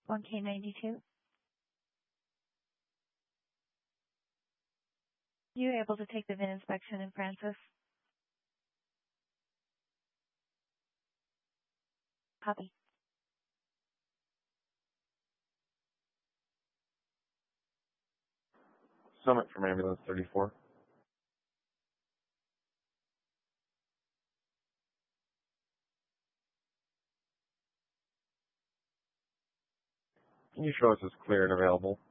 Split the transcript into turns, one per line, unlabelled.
1K92. You able to take the VIN inspection in Francis? Copy.
Summit from ambulance 34. Can you show us as clear and available?